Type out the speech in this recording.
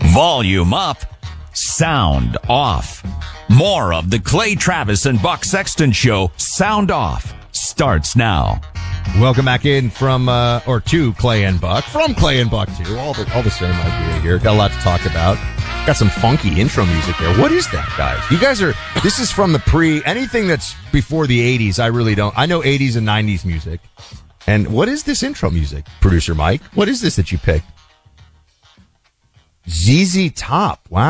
Volume up, sound off. More of the Clay Travis and Buck Sexton Show, Sound Off, starts now. Welcome back in to Clay and Buck. From Clay and Buck, too. All the same idea here. Got a lot to talk about. Got some funky intro music there. What is that, guys? You guys this is from the anything that's before the 80s, I really don't. I know 80s and 90s music. And what is this intro music, Producer Mike? What is this that you picked? ZZ Top. Wow.